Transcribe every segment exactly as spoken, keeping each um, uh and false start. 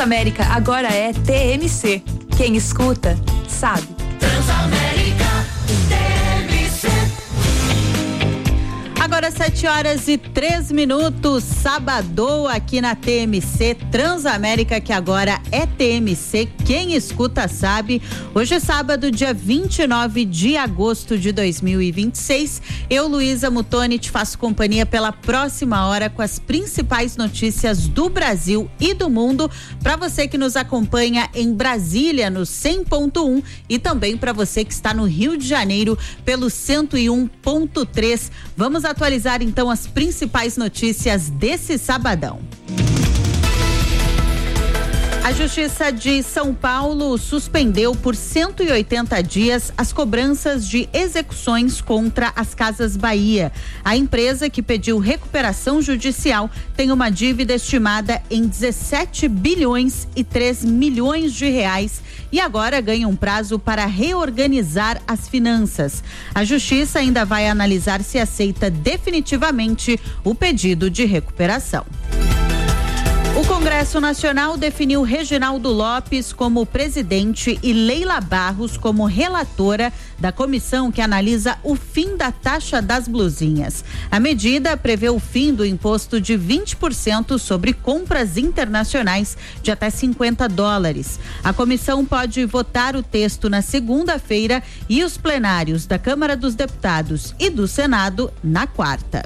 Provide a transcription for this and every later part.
Transamérica agora é T M C. Quem escuta, sabe. Transamérica, T M C. Agora sete horas e três minutos, sábado aqui na T M C Transamérica, que agora é T M C, quem escuta sabe. Hoje é sábado, dia vinte e nove de agosto de dois mil e vinte e seis. Eu, Luísa Mutoni, te faço companhia pela próxima hora com as principais notícias do Brasil e do mundo, para você que nos acompanha em Brasília no cem ponto um e também para você que está no Rio de Janeiro pelo cento e um ponto três. Vamos atualizar então as principais notícias desse sabadão. A Justiça de São Paulo suspendeu por cento e oitenta dias as cobranças de execuções contra as Casas Bahia. A empresa, que pediu recuperação judicial, tem uma dívida estimada em dezessete bilhões e três milhões de reais e agora ganha um prazo para reorganizar as finanças. A Justiça ainda vai analisar se aceita definitivamente o pedido de recuperação. O Congresso Nacional definiu Reginaldo Lopes como presidente e Leila Barros como relatora da comissão que analisa o fim da taxa das blusinhas. A medida prevê o fim do imposto de vinte por cento sobre compras internacionais de até cinquenta dólares. A comissão pode votar o texto na segunda-feira e os plenários da Câmara dos Deputados e do Senado na quarta.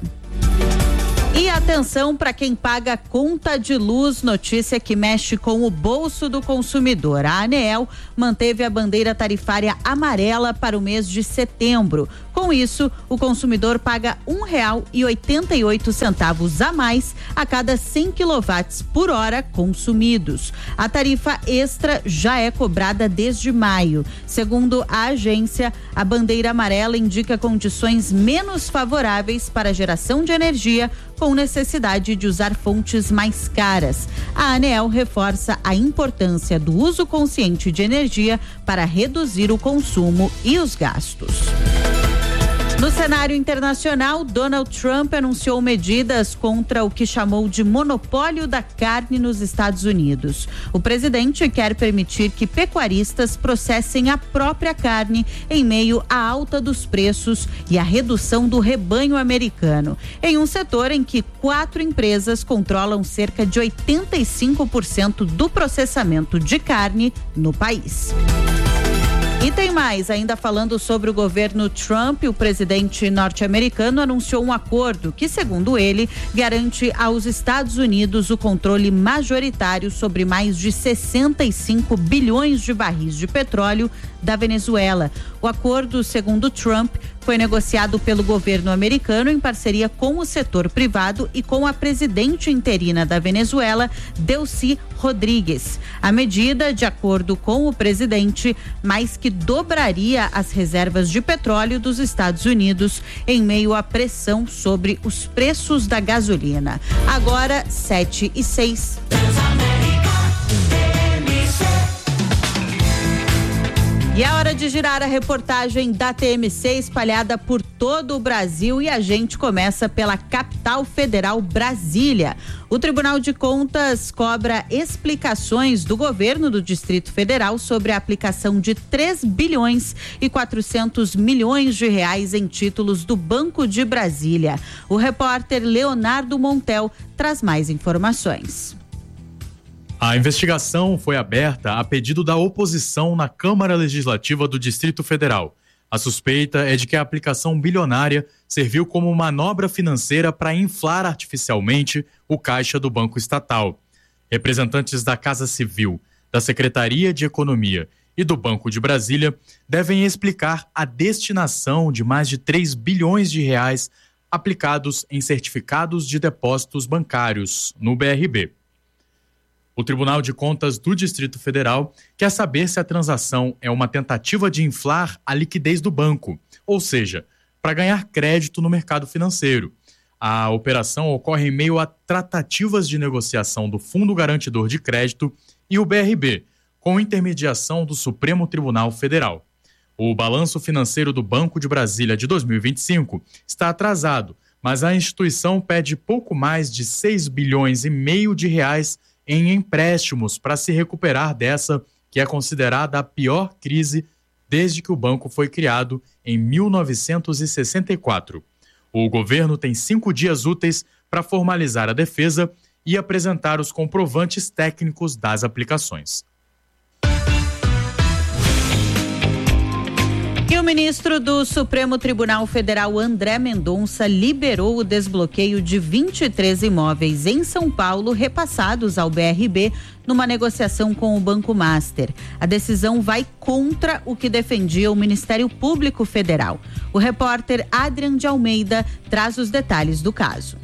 E atenção para quem paga conta de luz, notícia que mexe com o bolso do consumidor. A ANEEL manteve a bandeira tarifária amarela para o mês de setembro. Com isso, o consumidor paga um real e oitenta e oito centavos a mais a cada cem quilowatts por hora consumidos. A tarifa extra já é cobrada desde maio. Segundo a agência, a bandeira amarela indica condições menos favoráveis para a geração de energia, com necessidade de usar fontes mais caras. A ANEEL reforça a importância do uso consciente de energia para reduzir o consumo e os gastos. No cenário internacional, Donald Trump anunciou medidas contra o que chamou de monopólio da carne nos Estados Unidos. O presidente quer permitir que pecuaristas processem a própria carne em meio à alta dos preços e à redução do rebanho americano, em um setor em que quatro empresas controlam cerca de oitenta e cinco por cento do processamento de carne no país. E tem mais, ainda falando sobre o governo Trump, o presidente norte-americano anunciou um acordo que, segundo ele, garante aos Estados Unidos o controle majoritário sobre mais de sessenta e cinco bilhões de barris de petróleo da Venezuela. O acordo, segundo Trump, foi negociado pelo governo americano em parceria com o setor privado e com a presidente interina da Venezuela, Delcy Rodrigues. A medida, de acordo com o presidente, mais que dobraria as reservas de petróleo dos Estados Unidos em meio à pressão sobre os preços da gasolina. Agora, sete e seis. E é hora de girar a reportagem da T M C espalhada por todo o Brasil e a gente começa pela capital federal, Brasília. O Tribunal de Contas cobra explicações do governo do Distrito Federal sobre a aplicação de três bilhões e quatrocentos milhões de reais em títulos do Banco de Brasília. O repórter Leonardo Montel traz mais informações. A investigação foi aberta a pedido da oposição na Câmara Legislativa do Distrito Federal. A suspeita é de que a aplicação bilionária serviu como manobra financeira para inflar artificialmente o caixa do Banco Estatal. Representantes da Casa Civil, da Secretaria de Economia e do Banco de Brasília devem explicar a destinação de mais de três bilhões de reais aplicados em certificados de depósitos bancários no B R B. O Tribunal de Contas do Distrito Federal quer saber se a transação é uma tentativa de inflar a liquidez do banco, ou seja, para ganhar crédito no mercado financeiro. A operação ocorre em meio a tratativas de negociação do Fundo Garantidor de Crédito e o B R B, com intermediação do Supremo Tribunal Federal. O balanço financeiro do Banco de Brasília de dois mil e vinte e cinco está atrasado, mas a instituição pede pouco mais de seis bilhões e meio de reais em empréstimos para se recuperar dessa, que é considerada a pior crise desde que o banco foi criado em mil novecentos e sessenta e quatro. O governo tem cinco dias úteis para formalizar a defesa e apresentar os comprovantes técnicos das aplicações. E o ministro do Supremo Tribunal Federal, André Mendonça, liberou o desbloqueio de vinte e três imóveis em São Paulo repassados ao B R B numa negociação com o Banco Master. A decisão vai contra o que defendia o Ministério Público Federal. O repórter Adrian de Almeida traz os detalhes do caso.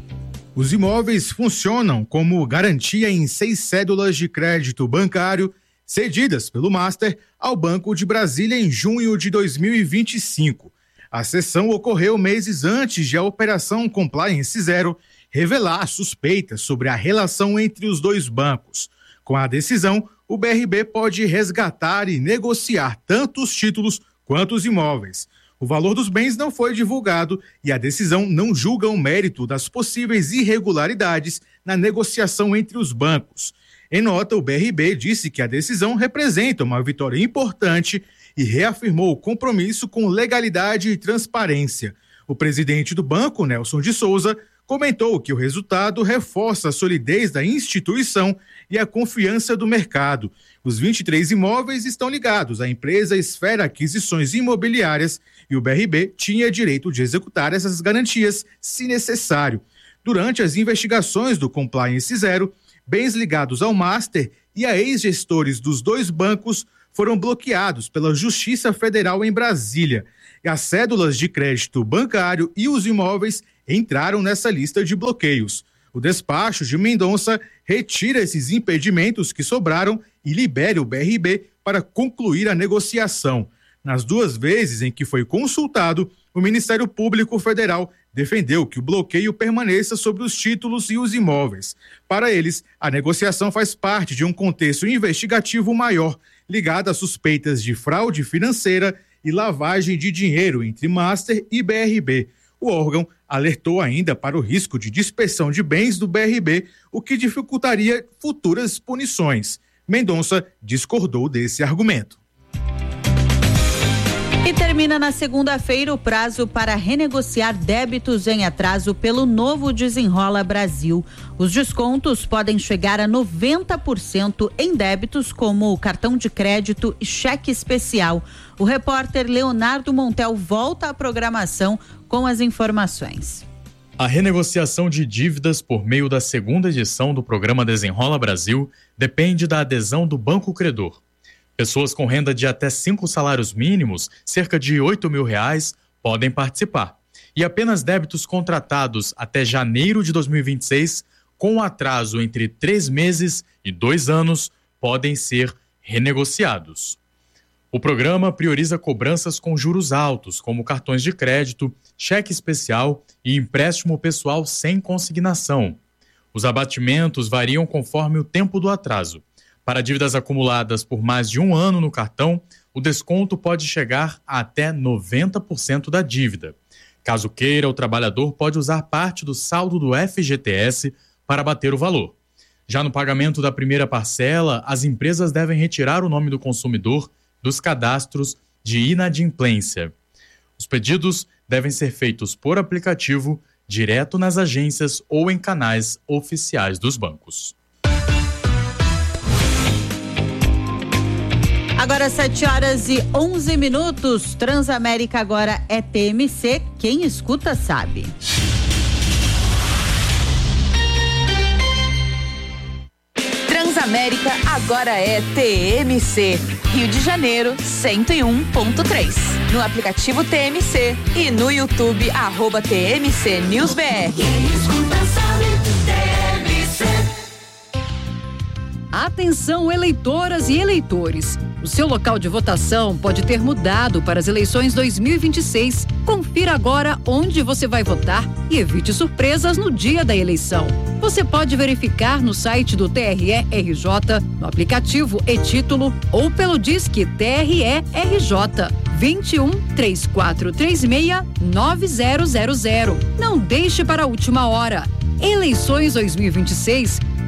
Os imóveis funcionam como garantia em seis cédulas de crédito bancário cedidas pelo Master ao Banco de Brasília em junho de dois mil e vinte e cinco. A cessão ocorreu meses antes de a Operação Compliance Zero revelar suspeitas sobre a relação entre os dois bancos. Com a decisão, o B R B pode resgatar e negociar tanto os títulos quanto os imóveis. O valor dos bens não foi divulgado e a decisão não julga o mérito das possíveis irregularidades na negociação entre os bancos. Em nota, o B R B disse que a decisão representa uma vitória importante e reafirmou o compromisso com legalidade e transparência. O presidente do banco, Nelson de Souza, comentou que o resultado reforça a solidez da instituição e a confiança do mercado. Os vinte e três imóveis estão ligados à empresa Esfera Aquisições Imobiliárias e o B R B tinha direito de executar essas garantias, se necessário. Durante as investigações do Compliance Zero, bens ligados ao Master e a ex-gestores dos dois bancos foram bloqueados pela Justiça Federal em Brasília. E as cédulas de crédito bancário e os imóveis entraram nessa lista de bloqueios. O despacho de Mendonça retira esses impedimentos que sobraram e libera o B R B para concluir a negociação. Nas duas vezes em que foi consultado, o Ministério Público Federal defendeu que o bloqueio permaneça sobre os títulos e os imóveis. Para eles, a negociação faz parte de um contexto investigativo maior, ligado a suspeitas de fraude financeira e lavagem de dinheiro entre Master e B R B. O órgão alertou ainda para o risco de dispersão de bens do B R B, o que dificultaria futuras punições. Mendonça discordou desse argumento. E termina na segunda-feira o prazo para renegociar débitos em atraso pelo novo Desenrola Brasil. Os descontos podem chegar a noventa por cento em débitos como o cartão de crédito e cheque especial. O repórter Leonardo Montel volta à programação com as informações. A renegociação de dívidas por meio da segunda edição do programa Desenrola Brasil depende da adesão do Banco Credor. Pessoas com renda de até cinco salários mínimos, cerca de oito mil reais, podem participar. E apenas débitos contratados até janeiro de dois mil e vinte e seis, com atraso entre três meses e dois anos, podem ser renegociados. O programa prioriza cobranças com juros altos, como cartões de crédito, cheque especial e empréstimo pessoal sem consignação. Os abatimentos variam conforme o tempo do atraso. Para dívidas acumuladas por mais de um ano no cartão, o desconto pode chegar a até noventa por cento da dívida. Caso queira, o trabalhador pode usar parte do saldo do F G T S para abater o valor. Já no pagamento da primeira parcela, as empresas devem retirar o nome do consumidor dos cadastros de inadimplência. Os pedidos devem ser feitos por aplicativo, direto nas agências ou em canais oficiais dos bancos. Agora sete horas e onze minutos, Transamérica agora é T M C, quem escuta sabe. Transamérica agora é T M C, Rio de Janeiro cento e um ponto três. No aplicativo T M C e no YouTube, arroba T M C News B R. Quem escuta sabe, T M C. Atenção, eleitoras e eleitores. O seu local de votação pode ter mudado para as eleições dois mil e vinte e seis. Confira agora onde você vai votar e evite surpresas no dia da eleição. Você pode verificar no site do T R E R J, no aplicativo e-Título ou pelo Disque T R E R J vinte e um, três quatro três seis, nove zero zero zero. Não deixe para a última hora. Eleições dois mil e vinte e seis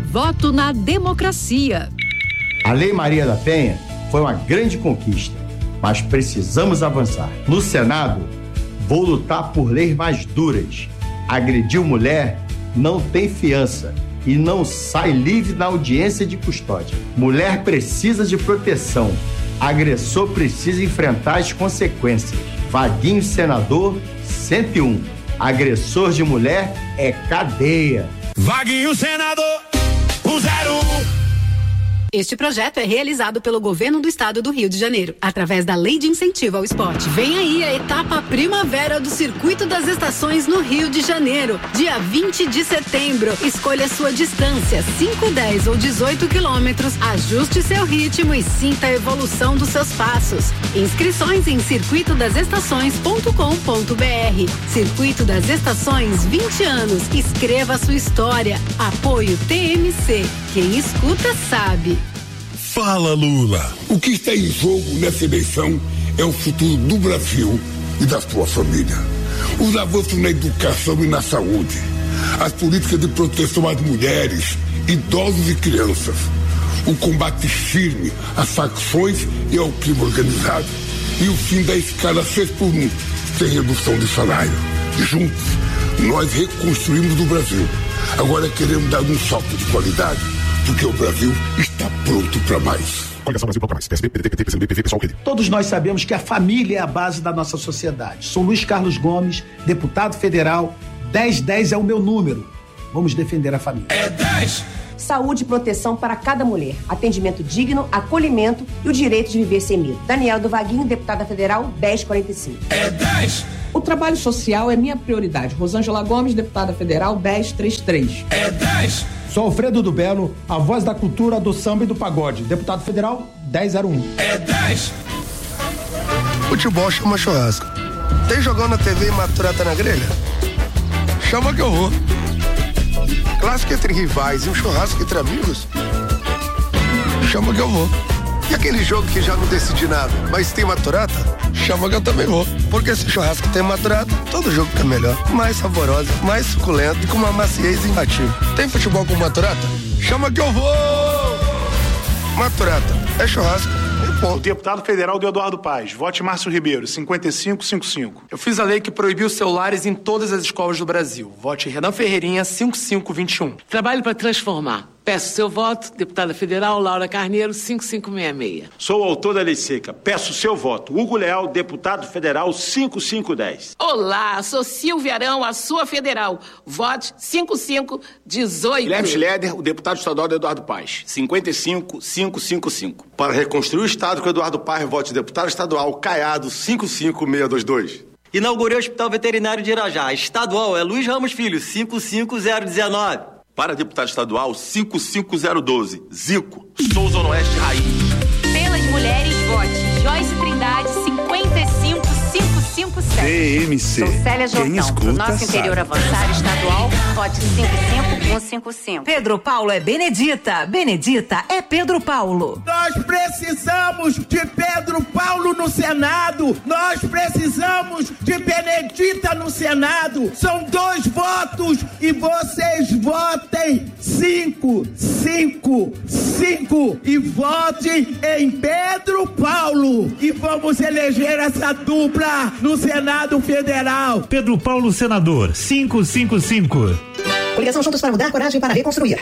voto na democracia. A Lei Maria da Penha foi uma grande conquista, mas precisamos avançar. No Senado, vou lutar por leis mais duras. Agrediu mulher, não tem fiança e não sai livre na audiência de custódia. Mulher precisa de proteção. Agressor precisa enfrentar as consequências. Vaguinho senador cento e um. Agressor de mulher é cadeia. Vaguinho senador zero um. Este projeto é realizado pelo Governo do Estado do Rio de Janeiro, através da Lei de Incentivo ao Esporte. Vem aí a etapa Primavera do Circuito das Estações no Rio de Janeiro, dia vinte de setembro. Escolha sua distância, cinco, dez ou dezoito quilômetros, ajuste seu ritmo e sinta a evolução dos seus passos. Inscrições em circuito das estações ponto com ponto br. Circuito das Estações, vinte anos. Escreva sua história. Apoio T M C. Quem escuta sabe. Fala, Lula. O que está em jogo nessa eleição é o futuro do Brasil e da sua família. Os avanços na educação e na saúde, as políticas de proteção às mulheres, idosos e crianças, o combate firme às facções e ao crime organizado e o fim da escala seis por um, sem redução de salário. Juntos, nós reconstruímos o Brasil. Agora queremos dar um salto de qualidade, porque o Brasil está pronto para mais. Coligação Brasil Procura Mais, P S B, P D T, P T, P C B, P V, Pessoal, Rede. Todos nós sabemos que a família é a base da nossa sociedade. Sou Luiz Carlos Gomes, deputado federal. dez dez é o meu número. Vamos defender a família. É dez! Saúde e proteção para cada mulher. Atendimento digno, acolhimento e o direito de viver sem medo. Daniela do Vaguinho, deputada federal, dez quarenta e cinco. É dez! O trabalho social é minha prioridade. Rosângela Gomes, deputada federal, dez trinta e três. É dez! Sou Alfredo do Belo, a voz da cultura, do samba e do pagode. Deputado federal, dez zero um. É dez! Futebol chama churrasco. Tem jogão na T V e maturata na grelha? Chama que eu vou. Clássico entre rivais e um churrasco entre amigos? Chama que eu vou. E aquele jogo que já não decidi nada, mas tem maturata? Chama que eu também vou. Porque se churrasco tem maturata, todo jogo fica melhor. Mais saboroso, mais suculento e com uma maciez imbatível. Tem futebol com maturata? Chama que eu vou! Maturata, é churrasco. O deputado federal do Eduardo Paes. Vote Márcio Ribeiro, cinquenta e cinco cinquenta e cinco. Eu fiz a lei que proibiu celulares em todas as escolas do Brasil. Vote Renan Ferreirinha, cinquenta e cinco vinte e um. Trabalho para transformar. Peço seu voto, deputada federal Laura Carneiro, cinquenta e cinco sessenta e seis. Sou o autor da lei seca. Peço seu voto. Hugo Leal, deputado federal, cinquenta e cinco dez. Olá, sou Silvia Arão, a sua federal. Vote cinquenta e cinco dezoito. Guilherme Schleder, o deputado estadual do Eduardo Paes, cinquenta e cinco cinco cinco cinco. Para reconstruir o estado com Eduardo Paes, vote deputado estadual Caiado, cinquenta e cinco seiscentos e vinte e dois. Inaugurei o Hospital Veterinário de Irajá. Estadual é Luiz Ramos Filho, cinquenta e cinco zero dezenove. Para deputado estadual, cinquenta e cinco zero doze. Zico, Souza Oeste Raiz. Pelas mulheres, vote Joyce Trindade, cinquenta e cinco cinco cinco sete. T M C. Sou Célia Jordão. Pro nosso interior sabe. avançado estadual, vote cinquenta e cinco um cinquenta e cinco. Pedro Paulo é Benedita. Benedita é Pedro Paulo. Nós precisamos de Pedro Paulo no Senado. Nós precisamos de Benedita no Senado. São dois votos e vocês votem cinco, cinco, cinco e votem em Pedro Paulo. E vamos eleger essa dupla no Senado Federal. Pedro Paulo, senador, quinhentos e cinquenta e cinco. Coligação Juntos para Mudar, coragem para reconstruir.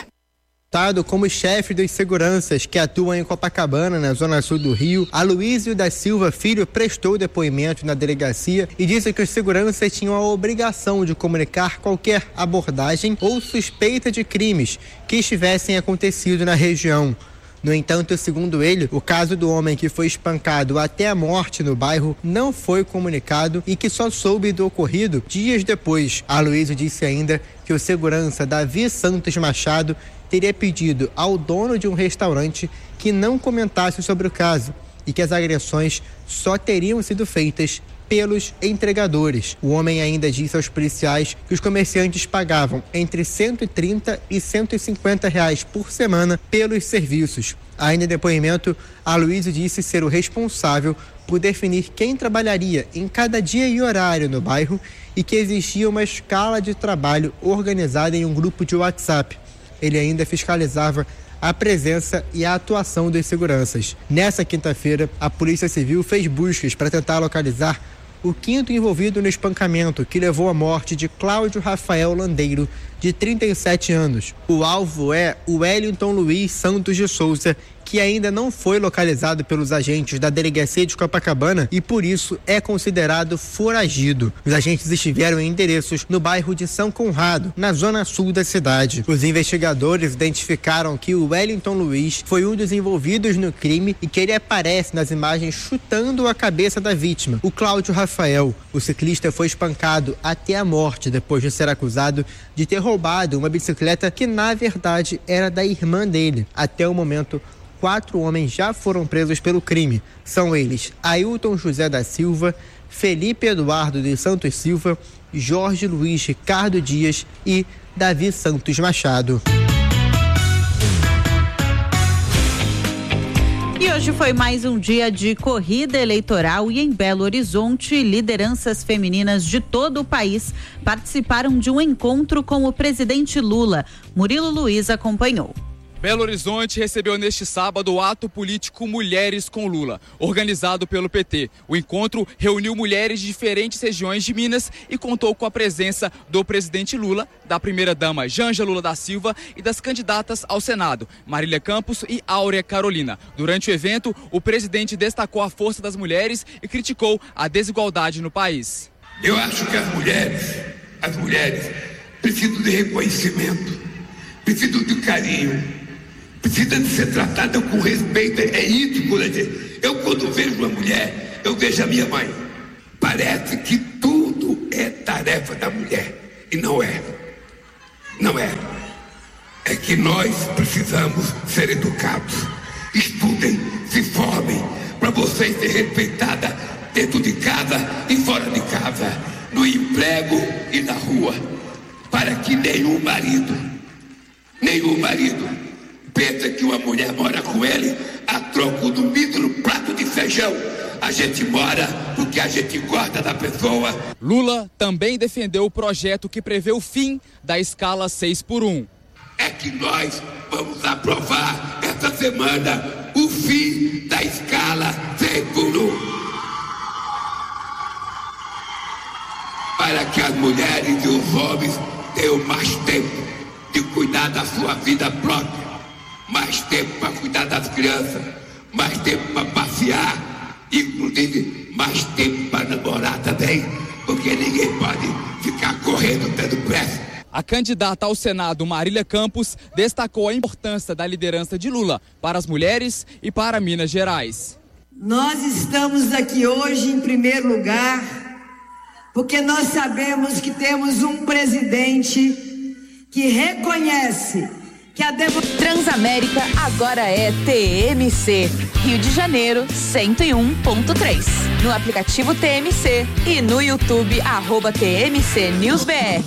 Como chefe dos seguranças que atuam em Copacabana, na zona sul do Rio, Aloísio da Silva Filho prestou depoimento na delegacia e disse que os seguranças tinham a obrigação de comunicar qualquer abordagem ou suspeita de crimes que estivessem acontecido na região. No entanto, segundo ele, o caso do homem que foi espancado até a morte no bairro não foi comunicado e que só soube do ocorrido dias depois. Aloísio disse ainda que o segurança Davi Santos Machado teria pedido ao dono de um restaurante que não comentasse sobre o caso e que as agressões só teriam sido feitas pelos entregadores. O homem ainda disse aos policiais que os comerciantes pagavam entre cento e trinta e cento e cinquenta reais por semana pelos serviços. Ainda em depoimento, Aloísio disse ser o responsável por definir quem trabalharia em cada dia e horário no bairro e que existia uma escala de trabalho organizada em um grupo de WhatsApp. ele ainda fiscalizava a presença e a atuação dos seguranças. Nessa quinta-feira, a Polícia Civil fez buscas para tentar localizar o quinto envolvido no espancamento que levou à morte de Cláudio Rafael Landeiro, de trinta e sete anos. O alvo é o Wellington Luiz Santos de Souza, que ainda não foi localizado pelos agentes da Delegacia de Copacabana e, por isso, é considerado foragido. Os agentes estiveram em endereços no bairro de São Conrado, na zona sul da cidade. Os investigadores identificaram que o Wellington Luiz foi um dos envolvidos no crime e que ele aparece nas imagens chutando a cabeça da vítima, o Cláudio Rafael. O ciclista foi espancado até a morte depois de ser acusado de ter roubado uma bicicleta que, na verdade, era da irmã dele. Até o momento, quatro homens já foram presos pelo crime. São eles Ailton José da Silva, Felipe Eduardo de Santos Silva, Jorge Luiz Ricardo Dias e Davi Santos Machado. E hoje foi mais um dia de corrida eleitoral e em Belo Horizonte, lideranças femininas de todo o país participaram de um encontro com o presidente Lula. Murilo Luiz acompanhou. Belo Horizonte recebeu neste sábado o ato político Mulheres com Lula, organizado pelo P T. O encontro reuniu mulheres de diferentes regiões de Minas e contou com a presença do presidente Lula, da primeira-dama Janja Lula da Silva e das candidatas ao Senado, Marília Campos e Áurea Carolina. Durante o evento, o presidente destacou a força das mulheres e criticou a desigualdade no país. Eu acho que as mulheres, as mulheres precisam de reconhecimento, precisam de carinho, precisa de ser tratada com respeito. É isso que eu quero dizer. Eu, quando vejo uma mulher, eu vejo a minha mãe. Parece que tudo é tarefa da mulher. E não é. Não é. É que nós precisamos ser educados. Estudem, se formem, para vocês serem respeitadas dentro de casa e fora de casa, no emprego e na rua, para que nenhum marido, nenhum marido pensa que uma mulher mora com ele a troco do mísero prato de feijão. A gente mora porque a gente gosta da pessoa. Lula também defendeu o projeto que prevê o fim da escala seis por um. É que nós vamos aprovar essa semana o fim da escala seis por um. Para que as mulheres e os homens tenham mais tempo de cuidar da sua vida própria. Mais tempo para cuidar das crianças, mais tempo para passear, inclusive mais tempo para namorar também, porque ninguém pode ficar correndo tendo pressa. A candidata ao Senado, Marília Campos, destacou a importância da liderança de Lula para as mulheres e para Minas Gerais. Nós estamos aqui hoje em primeiro lugar porque nós sabemos que temos um presidente que reconhece que a devo... Transamérica agora é T M C, Rio de Janeiro cento e um ponto três. No aplicativo T M C e no YouTube, arroba T M C News B R.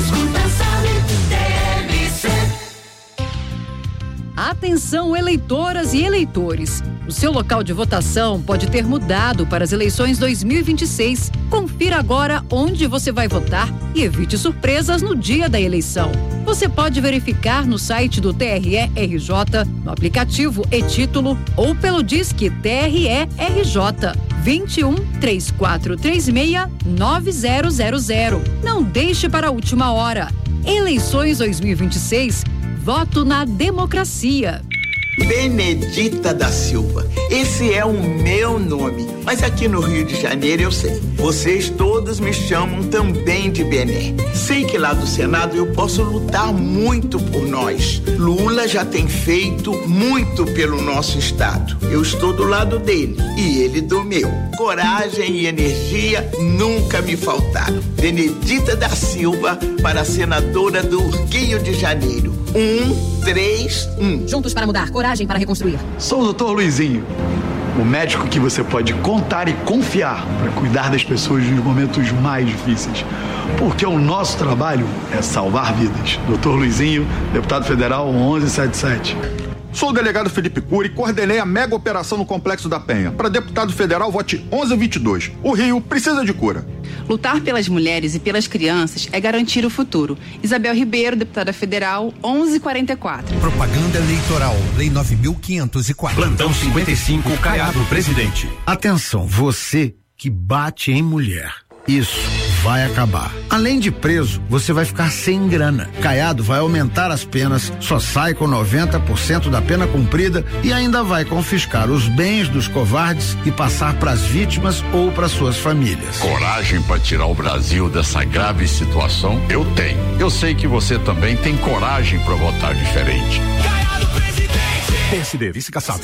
Atenção, eleitoras e eleitores. O seu local de votação pode ter mudado para as eleições dois mil e vinte e seis. Confira agora onde você vai votar e evite surpresas no dia da eleição. Você pode verificar no site do T R E R J, no aplicativo e-Título ou pelo Disque T R E R J vinte e um, três quatro três seis, nove zero zero zero. Não deixe para a última hora. Eleições dois mil e vinte e seis. Voto na democracia. Benedita da Silva. Esse é o meu nome, mas aqui no Rio de Janeiro eu sei. Vocês todos me chamam também de Bené. Sei que lá do Senado eu posso lutar muito por nós. Lula já tem feito muito pelo nosso estado. Eu estou do lado dele e ele do meu. Coragem e energia nunca me faltaram. Benedita da Silva para senadora do Rio de Janeiro. Um, três, um. Juntos para mudar, coragem para reconstruir. Sou o doutor Luizinho, o médico que você pode contar e confiar para cuidar das pessoas nos momentos mais difíceis. Porque o nosso trabalho é salvar vidas. doutor Luizinho, deputado federal onze setenta e sete. Sou o delegado Felipe Cury e coordenei a mega operação no Complexo da Penha. Para deputado federal, vote onze vinte e dois. O Rio precisa de cura. Lutar pelas mulheres e pelas crianças é garantir o futuro. Isabel Ribeiro, deputada federal, onze quarenta e quatro. Propaganda eleitoral, lei nove mil quinhentos e quatro. Plantão cinquenta e cinco, Caiado, presidente. Atenção, você que bate em mulher. Isso vai acabar. Além de preso, você vai ficar sem grana. Caiado vai aumentar as penas, só sai com noventa por cento da pena cumprida e ainda vai confiscar os bens dos covardes e passar para as vítimas ou para suas famílias. Coragem para tirar o Brasil dessa grave situação? Eu tenho. Eu sei que você também tem coragem para votar diferente. Caiado, presidente! P S D, vice Kassab.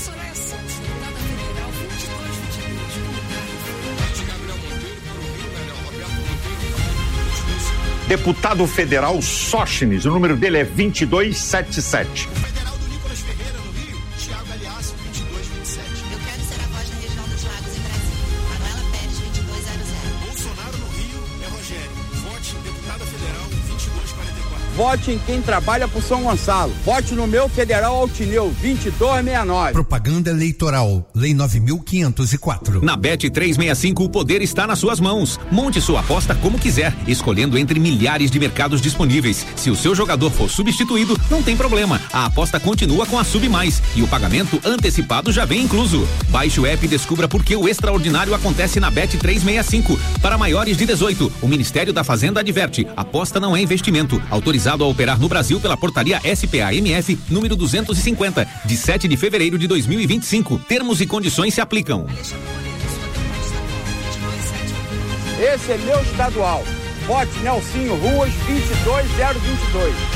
Deputado federal Sóstenes, o número dele é vinte e dois setenta e sete. Federal do Nicolas Ferreira, no Rio, Thiago Aliasso, vinte e dois vinte e sete. Eu quero ser a voz da região dos Lagos em Brasília. Manuela Pérez, vinte e dois zero zero. Bolsonaro no Rio é Rogério. Vote deputada federal, vinte e dois quarenta e quatro. Vote em quem trabalha por São Gonçalo. Vote no meu federal Altineu, vinte e dois sessenta e nove. Propaganda eleitoral, lei nove mil quinhentos e quatro. Na Bet trezentos e sessenta e cinco, o poder está nas suas mãos. Monte sua aposta como quiser, escolhendo entre milhares de mercados disponíveis. Se o seu jogador for substituído, não tem problema. A aposta continua com a Sub Mais e o pagamento antecipado já vem incluso. Baixe o app e descubra por que o extraordinário acontece na Bet trezentos e sessenta e cinco. Para maiores de dezoito, o Ministério da Fazenda adverte: aposta não é investimento. Autorizado a operar no Brasil pela portaria S P A M F número duzentos e cinquenta, de sete de fevereiro de dois mil e vinte e cinco. Termos e condições se aplicam. Esse é meu estadual. Vote Nelsinho Ruas, vinte e dois zero vinte e dois.